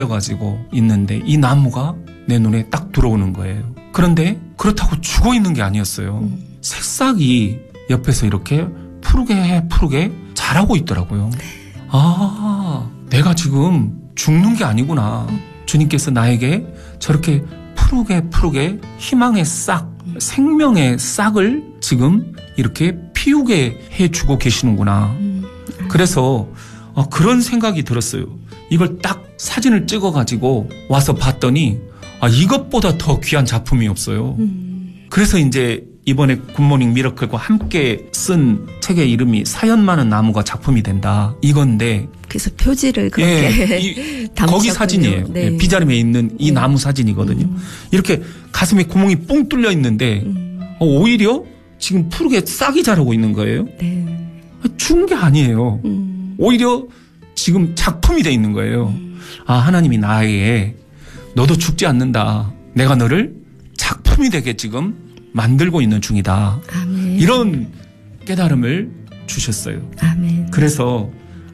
가지고 있는데 이 나무가 내 눈에 딱 들어오는 거예요. 그런데 그렇다고 죽어 있는 게 아니었어요. 새싹이 옆에서 이렇게 푸르게 자라고 있더라고요. 아, 내가 지금 죽는 게 아니구나. 주님께서 나에게 저렇게 푸르게 희망의 싹, 생명의 싹을 지금 이렇게 피우게 해주고 계시는구나. 그래서 그런 생각이 들었어요. 이걸 딱 사진을 찍어가지고 와서 봤더니 이것보다 더 귀한 작품이 없어요. 그래서 이제 이번에 굿모닝 미러클과 함께 쓴 책의 이름이 사연 많은 나무가 작품이 된다. 이건데. 그래서 표지를 그렇게 담으셨군요. 거기 사진이에요. 네. 비자림에 있는 이 나무 사진이거든요. 이렇게 가슴에 구멍이 뽕 뚫려 있는데 오히려 지금 푸르게 싹이 자라고 있는 거예요. 네. 죽은 게 아니에요. 오히려 지금 작품이 돼 있는 거예요. 하나님이 나에게 너도 죽지 않는다. 내가 너를 작품이 되게 지금 만들고 있는 중이다. 아멘. 이런 깨달음을 주셨어요. 아멘. 그래서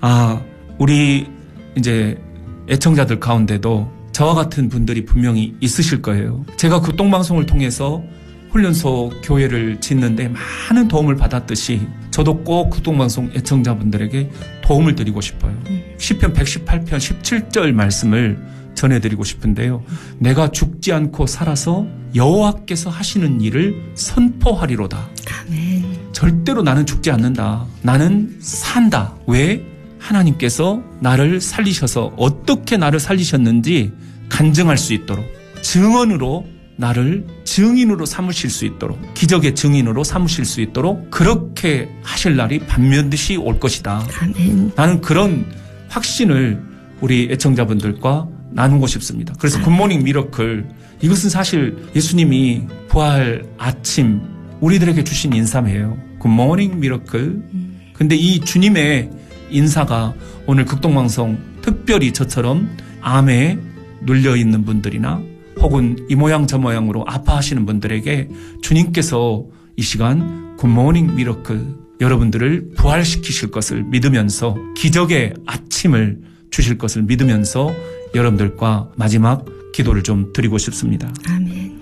우리 이제 애청자들 가운데도 저와 같은 분들이 분명히 있으실 거예요. 제가 극동방송을 통해서 훈련소 교회를 짓는데 많은 도움을 받았듯이 저도 꼭 극동방송 애청자분들에게 도움을 드리고 싶어요. 시편 118편 17절 말씀을 전해드리고 싶은데요. 내가 죽지 않고 살아서 여호와께서 하시는 일을 선포하리로다. 아멘. 절대로 나는 죽지 않는다. 나는 산다. 왜? 하나님께서 나를 살리셔서 어떻게 나를 살리셨는지 간증할 수 있도록, 증언으로 나를 증인으로 삼으실 수 있도록, 기적의 증인으로 삼으실 수 있도록 그렇게 하실 날이 반드시 올 것이다. 아멘. 나는 그런 확신을 우리 애청자분들과 나누고 싶습니다. 그래서 굿모닝 미러클, 이것은 사실 예수님이 부활 아침 우리들에게 주신 인사예요. 굿모닝 미러클. 근데 이 주님의 인사가 오늘 극동방송 특별히 저처럼 암에 눌려있는 분들이나 혹은 이 모양 저 모양으로 아파하시는 분들에게 주님께서 이 시간 굿모닝 미러클 여러분들을 부활시키실 것을 믿으면서 기적의 아침을 주실 것을 믿으면서 여러분들과 마지막 기도를 좀 드리고 싶습니다. 아멘.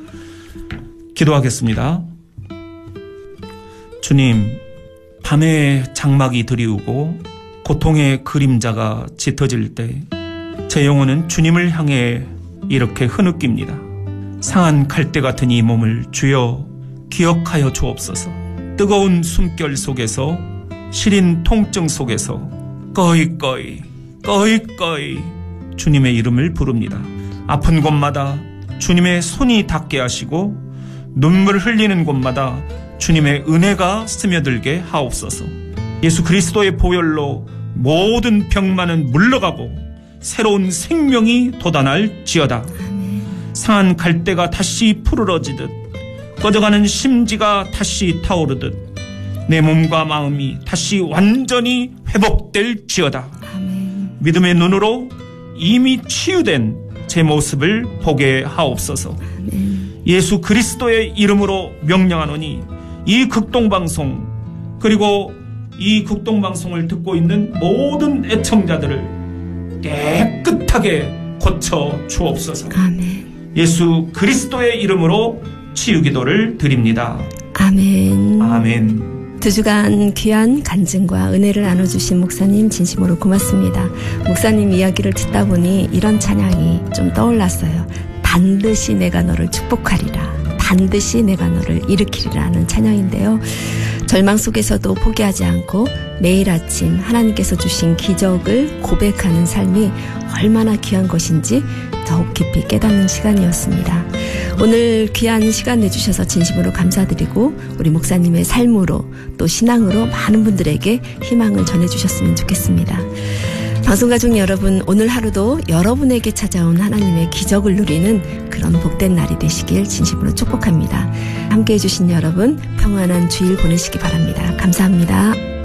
기도하겠습니다. 주님, 밤에 장막이 드리우고 고통의 그림자가 짙어질 때 제 영혼은 주님을 향해 이렇게 흐느낍니다. 상한 갈대 같은 이 몸을 주여 기억하여 주옵소서. 뜨거운 숨결 속에서 시린 통증 속에서 꺼이꺼이 주님의 이름을 부릅니다. 아픈 곳마다 주님의 손이 닿게 하시고 눈물 흘리는 곳마다 주님의 은혜가 스며들게 하옵소서. 예수 그리스도의 보혈로 모든 병만은 물러가고 새로운 생명이 돋아날지어다. 상한 갈대가 다시 푸르러지듯 꺼져가는 심지가 다시 타오르듯 내 몸과 마음이 다시 완전히 회복될지어다. 믿음의 눈으로 이미 치유된 제 모습을 보게 하옵소서. 예수 그리스도의 이름으로 명령하노니 이 극동방송 그리고 이 극동방송을 듣고 있는 모든 애청자들을 깨끗하게 고쳐 주옵소서. 아멘. 예수 그리스도의 이름으로 치유 기도를 드립니다. 아멘. 아멘. 2주간 귀한 간증과 은혜를 나눠주신 목사님 진심으로 고맙습니다. 목사님 이야기를 듣다 보니 이런 찬양이 좀 떠올랐어요. 반드시 내가 너를 축복하리라. 반드시 내가 너를 일으키리라는 찬양인데요. 절망 속에서도 포기하지 않고 매일 아침 하나님께서 주신 기적을 고백하는 삶이 얼마나 귀한 것인지 더욱 깊이 깨닫는 시간이었습니다. 오늘 귀한 시간 내주셔서 진심으로 감사드리고 우리 목사님의 삶으로 또 신앙으로 많은 분들에게 희망을 전해주셨으면 좋겠습니다. 방송가족 여러분, 오늘 하루도 여러분에게 찾아온 하나님의 기적을 누리는 그런 복된 날이 되시길 진심으로 축복합니다. 함께해 주신 여러분 평안한 주일 보내시기 바랍니다. 감사합니다.